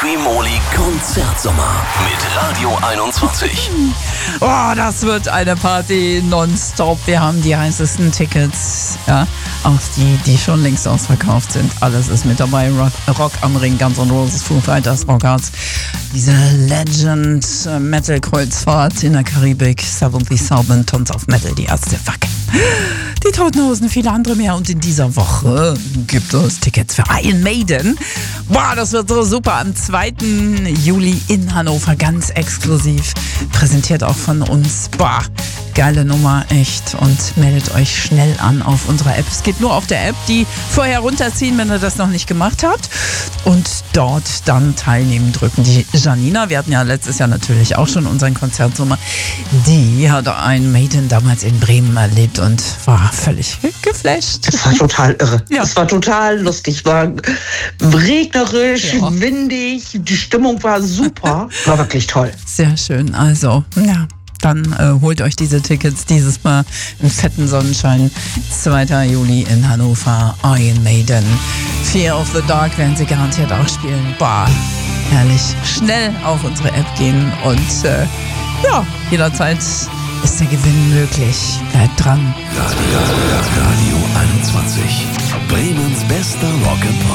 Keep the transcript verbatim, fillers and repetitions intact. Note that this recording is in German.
Quimoli Konzertsommer mit Radio einundzwanzig. Oh, das wird eine Party nonstop. Wir haben die heißesten Tickets, ja, auch die, die schon längst ausverkauft sind. Alles ist mit dabei. Rock, Rock am Ring, Guns N' Roses, Foo Fighters, Rockharts. Diese Legend-Metal-Kreuzfahrt in der Karibik, seventy Southern Tons of Metal, die erste Fuck. Die Toten Hosen, viele andere mehr. Und in dieser Woche gibt es Tickets für Iron Maiden. Boah, das wird so super. Am zweiten Juli in Hannover, ganz exklusiv. Präsentiert auch von uns. Boah, geile Nummer, echt. Und meldet euch schnell an auf unserer App. Es geht nur auf der App, die vorher runterziehen, wenn ihr das noch nicht gemacht habt. Und dort dann teilnehmen drücken. Die Janina, wir hatten ja letztes Jahr natürlich auch schon unseren Konzertsommer. Die hat Iron Maiden damals in Bremen erlebt und war völlig geflasht. Das war total irre. Ja. Das war total lustig. War regnerisch, Ja. windig. Die Stimmung war super. War wirklich toll. Sehr schön. Also, ja, dann äh, holt euch diese Tickets dieses Mal im fetten Sonnenschein. zweiter Juli in Hannover, Iron Maiden. Fear of the Dark werden sie garantiert auch spielen. Boah, herrlich. Schnell auf unsere App gehen und äh, ja, jederzeit ist der Gewinn möglich. Bleibt dran. Radio einundzwanzig. Bremens bester Rock'n'Pop.